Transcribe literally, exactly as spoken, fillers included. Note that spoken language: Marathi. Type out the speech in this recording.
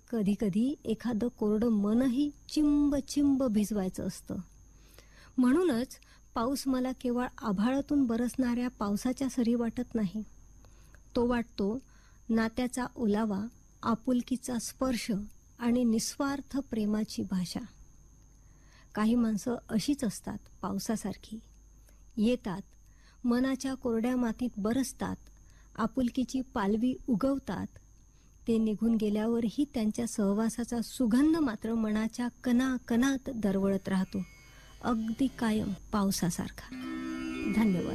कधी कधी एखादं कोरडं मनही चिंब चिंब भिजवायचं असतं. म्हणूनच पाऊस मला केवळ आभाळातून बरसणाऱ्या पावसाच्या सरी वाटत नाही. तो वाटतो नात्याचा ओलावा, आपुलकीचा स्पर्श आणि निस्वार्थ प्रेमाची भाषा. काही माणसं अशीच असतात, पावसासारखी. येतात, मनाच्या कोरड्या मातीत बरसतात, आपुलकीची पालवी उगवतात. ते निघून गेल्यावरही त्यांच्या सहवासाचा सुगंध मात्र मनाच्या कणाकणात दरवळत राहतो, अगदी कायम पावसासारखा. धन्यवाद.